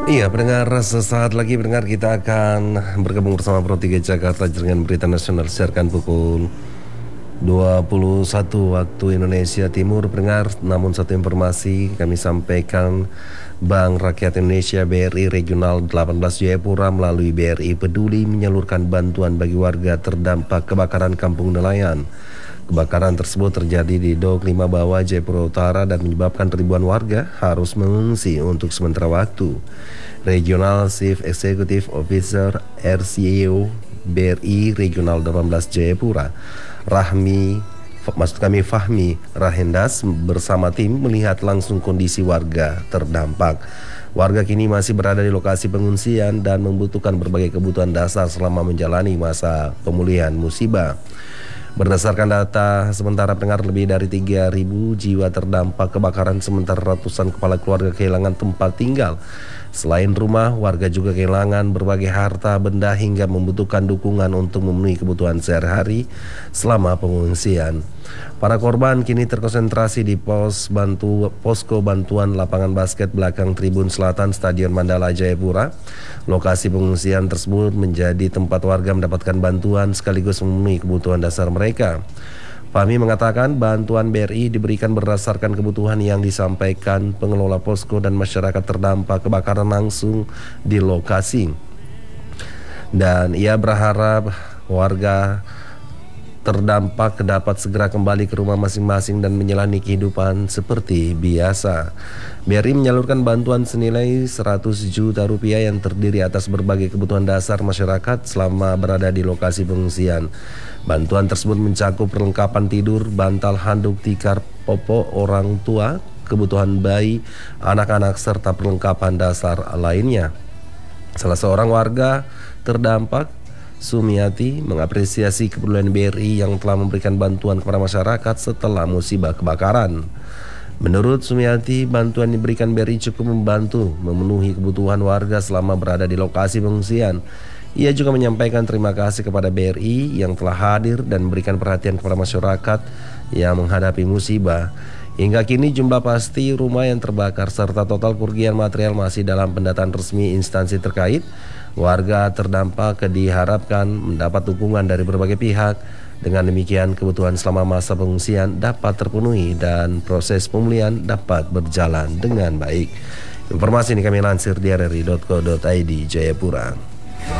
Iya, pendengar, sesaat lagi pendengar kita akan bergabung bersama Pro 3 Jakarta dengan berita nasional siarkan pukul 21 waktu Indonesia Timur. Pendengar, namun satu informasi kami sampaikan, Bank Rakyat Indonesia BRI Regional 18 Jayapura melalui BRI Peduli menyalurkan bantuan bagi warga terdampak kebakaran Kampung Nelayan. Kebakaran tersebut terjadi di Dok 5 Bawah, Jayapura Utara dan menyebabkan ribuan warga harus mengungsi untuk sementara waktu. Regional Chief Executive Officer RCEO BRI Regional 18 Jayapura, Fahmi Rahendas bersama tim melihat langsung kondisi warga terdampak. Warga kini masih berada di lokasi pengungsian dan membutuhkan berbagai kebutuhan dasar selama menjalani masa pemulihan musibah. Berdasarkan data sementara pendengar, lebih dari 3.000 jiwa terdampak kebakaran, sementara ratusan kepala keluarga kehilangan tempat tinggal. Selain rumah, warga juga kehilangan berbagai harta benda hingga membutuhkan dukungan untuk memenuhi kebutuhan sehari-hari selama pengungsian. Para korban kini terkonsentrasi di posko bantuan lapangan basket belakang Tribun Selatan Stadion Mandala Jayapura. Lokasi pengungsian tersebut menjadi tempat warga mendapatkan bantuan sekaligus memenuhi kebutuhan dasar mereka. Fahmi mengatakan bantuan BRI diberikan berdasarkan kebutuhan yang disampaikan pengelola posko dan masyarakat terdampak kebakaran langsung di lokasi. Dan ia berharap warga terdampak dapat segera kembali ke rumah masing-masing dan menjalani kehidupan seperti biasa. BRI menyalurkan bantuan senilai 100 juta rupiah yang terdiri atas berbagai kebutuhan dasar masyarakat selama berada di lokasi pengungsian. Bantuan tersebut mencakup perlengkapan tidur, bantal, handuk, tikar, popok orang tua, kebutuhan bayi, anak-anak, serta perlengkapan dasar lainnya. Salah seorang warga terdampak, Sumiati, mengapresiasi kepedulian BRI yang telah memberikan bantuan kepada masyarakat setelah musibah kebakaran. Menurut Sumiati, bantuan diberikan BRI cukup membantu memenuhi kebutuhan warga selama berada di lokasi pengungsian. Ia juga menyampaikan terima kasih kepada BRI yang telah hadir dan memberikan perhatian kepada masyarakat yang menghadapi musibah. Hingga kini jumlah pasti rumah yang terbakar serta total kerugian material masih dalam pendataan resmi instansi terkait. Warga terdampak diharapkan mendapat dukungan dari berbagai pihak. Dengan demikian kebutuhan selama masa pengungsian dapat terpenuhi dan proses pemulihan dapat berjalan dengan baik. Informasi ini kami lansir di rri.co.id Jayapura.